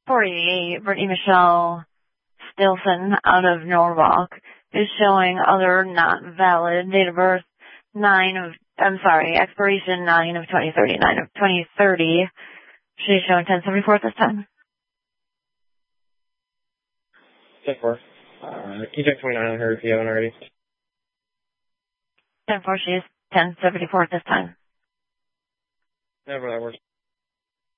48, Brittany Michelle Stilson out of Norwalk is showing other not valid. Date of birth expiration 9 of 2030, 9 of 2030. She's showing 1074 at this time. 10-4. Can you check 29 on her if you haven't already? 10-4, she is 1074 at this time. Never, that works.